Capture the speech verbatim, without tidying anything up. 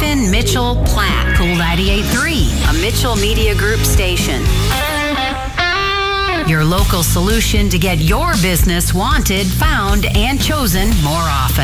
Tiffin, Mitchell, Platte. Cool ninety-eight point three, a Mitchell Media Group station. Your local solution to get your business wanted, found, and chosen more often.